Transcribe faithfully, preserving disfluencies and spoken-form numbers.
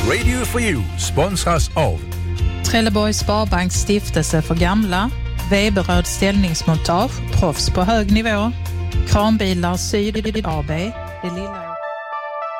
Radio for You sponsras av Trelleborgs Sparbanks stiftelse för gamla, Weberöd ställningsmontage, proffs på hög nivå, Kranbilar Syd A B, det lilla